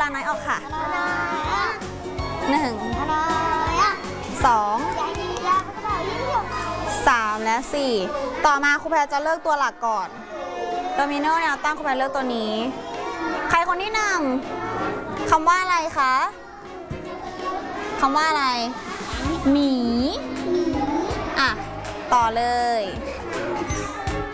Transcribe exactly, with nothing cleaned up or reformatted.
างน้อยออกค่ะหนึ่งสองสามและสี่ต่อมาครูแพรจะเลือกตัวหลักก่อนโดมิโนแนวตั้งครูแพรเลือกตัวนี้ใครคนที่หนึ่งคำว่าอะไรคะคำว่าอะไรหมีอ่ะต่อเลย